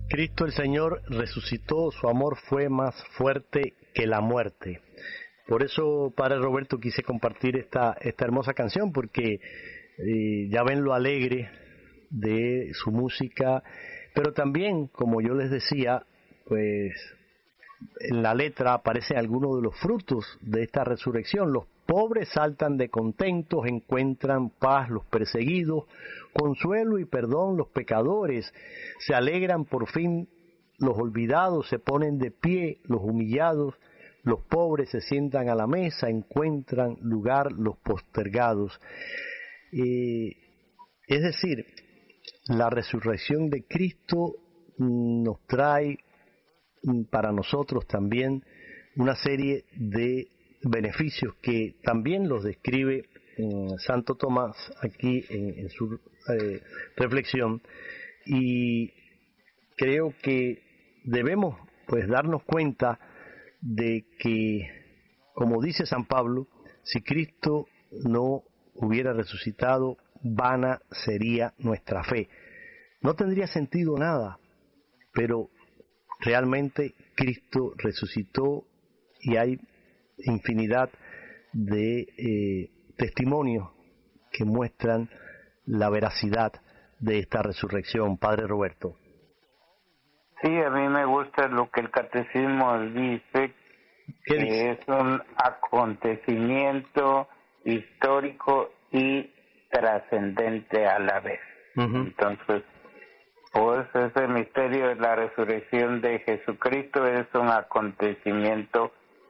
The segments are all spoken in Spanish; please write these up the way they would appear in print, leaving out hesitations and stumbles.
Cristo el Señor resucitó, su amor fue más fuerte que la muerte. Por eso, Padre Roberto, quise compartir esta hermosa canción, porque ya ven lo alegre de su música, pero también, como yo les decía, pues en la letra aparecen algunos de los frutos de esta resurrección. Los pobres saltan de contentos, encuentran paz los perseguidos, consuelo y perdón los pecadores, se alegran por fin los olvidados, se ponen de pie los humillados, los pobres se sientan a la mesa, encuentran lugar los postergados. Es decir, la resurrección de Cristo nos trae para nosotros también una serie de beneficios que también los describe Santo Tomás aquí en su reflexión, y creo que debemos pues darnos cuenta de que, como dice San Pablo, si Cristo no hubiera resucitado, vana sería nuestra fe. No tendría sentido nada, pero realmente Cristo resucitó y hay infinidad de testimonios que muestran la veracidad de esta resurrección. Padre Roberto. Sí, a mí me gusta lo que el catecismo dice, que es un acontecimiento histórico y trascendente a la vez. Entonces, pues ese misterio de la resurrección de Jesucristo es un acontecimiento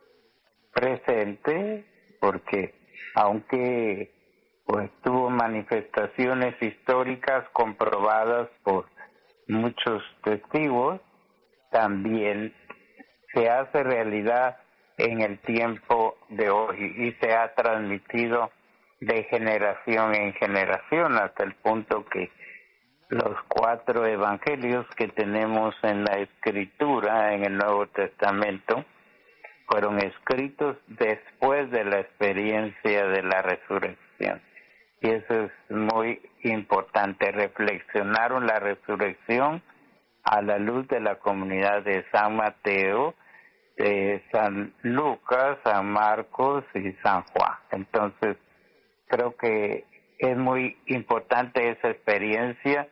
presente, porque aunque pues tuvo manifestaciones históricas comprobadas por muchos testigos, también se hace realidad en el tiempo de hoy y se ha transmitido de generación en generación hasta el punto que los 4 evangelios que tenemos en la Escritura, en el Nuevo Testamento, fueron escritos después de la experiencia de la resurrección. Y eso es muy importante. Reflexionaron la resurrección a la luz de la comunidad de San Mateo, de San Lucas, San Marcos y San Juan. Entonces, creo que es muy importante esa experiencia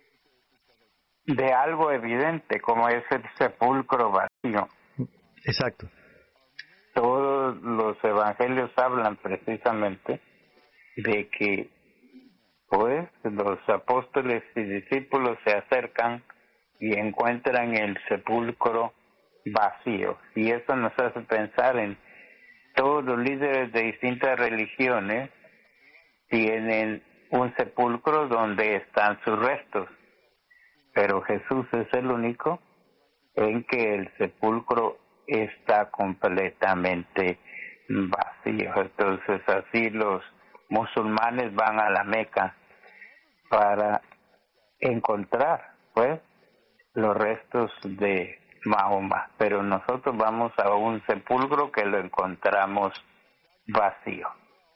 de algo evidente como es el sepulcro vacío. Exacto. Todos los evangelios hablan precisamente de que pues los apóstoles y discípulos se acercan y encuentran el sepulcro vacío, y eso nos hace pensar en todos los líderes de distintas religiones tienen un sepulcro donde están sus restos, pero Jesús es el único en que el sepulcro está completamente vacío. Entonces así los musulmanes van a la Meca para encontrar pues los restos de Mahoma, pero nosotros vamos a un sepulcro que lo encontramos vacío.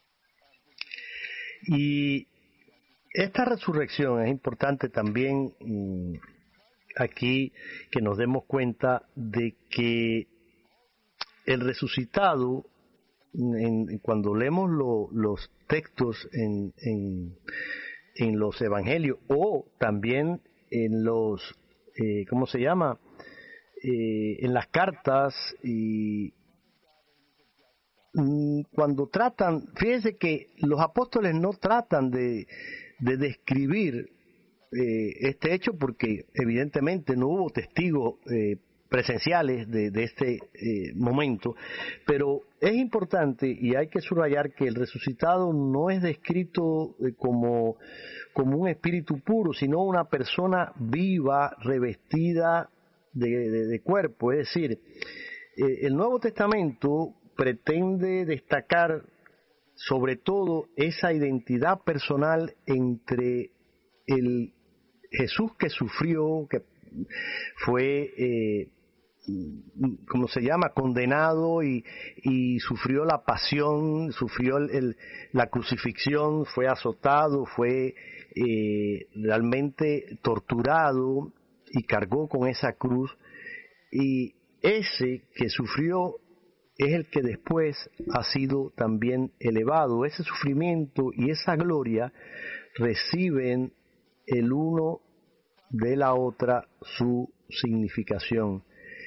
Y esta resurrección es importante también aquí que nos demos cuenta de que el resucitado, cuando leemos los textos en los evangelios o también en los, ¿cómo se llama? En las cartas, y cuando tratan, fíjense que los apóstoles no tratan de describir este hecho, porque evidentemente no hubo testigos presenciales de este momento, pero es importante y hay que subrayar que el resucitado no es descrito como un espíritu puro, sino una persona viva, revestida de cuerpo. Es decir, el Nuevo Testamento pretende destacar sobre todo esa identidad personal entre el Jesús que sufrió, que fue ¿cómo se llama?, condenado y sufrió la pasión, sufrió la crucifixión, fue azotado, fue realmente torturado, y cargó con esa cruz, y ese que sufrió es el que después ha sido también elevado. Ese sufrimiento y esa gloria reciben el uno de la otra su significación.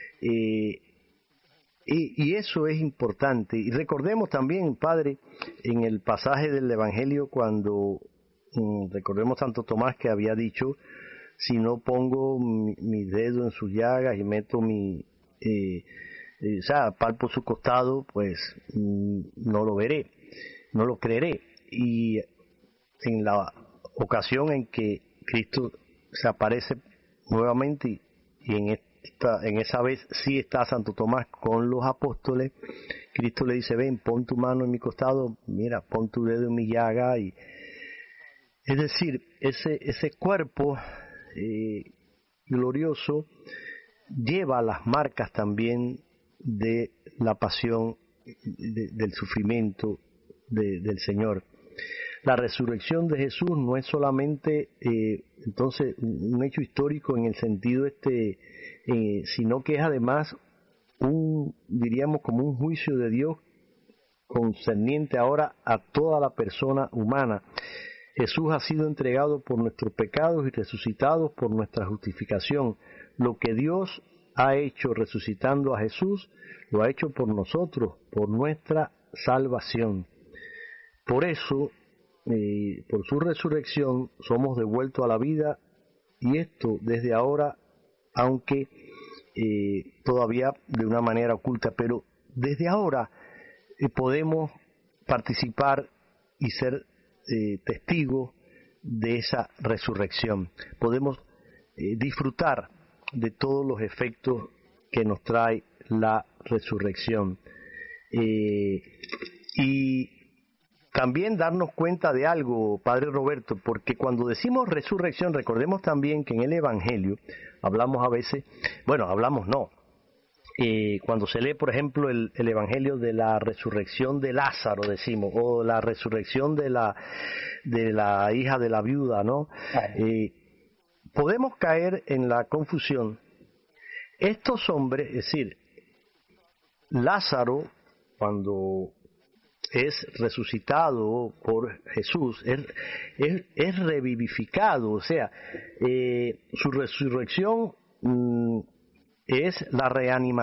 Y eso es importante. Y recordemos también, Padre, en el pasaje del Evangelio, cuando recordemos Santo Tomás que había dicho: si no pongo mi dedo en sus llagas y meto palpo su costado, pues no lo veré, no lo creeré. Y en la ocasión en que Cristo se aparece nuevamente, y en esa vez sí está Santo Tomás con los apóstoles, Cristo le dice: ven, pon tu mano en mi costado, mira, pon tu dedo en mi llaga. Y es decir, ese cuerpo glorioso lleva las marcas también de la pasión, del sufrimiento del Señor. La resurrección de Jesús no es solamente entonces un hecho histórico en el sentido sino que es además diríamos como un juicio de Dios concerniente ahora a toda la persona humana. Jesús ha sido entregado por nuestros pecados y resucitado por nuestra justificación. Lo que Dios ha hecho resucitando a Jesús, lo ha hecho por nosotros, por nuestra salvación. Por eso, por su resurrección, somos devueltos a la vida, y esto desde ahora, aunque todavía de una manera oculta, pero desde ahora podemos participar y ser testigos de esa resurrección. Podemos disfrutar de todos los efectos que nos trae la resurrección. Y también darnos cuenta de algo, Padre Roberto, porque cuando decimos resurrección, recordemos también que en el Evangelio hablamos a veces, cuando se lee, por ejemplo, el Evangelio de la resurrección de Lázaro, decimos, o la resurrección de la hija de la viuda, ¿no? Podemos caer en la confusión. Estos hombres, es decir, Lázaro, cuando es resucitado por Jesús, es revivificado, o sea, su resurrección es la reanimación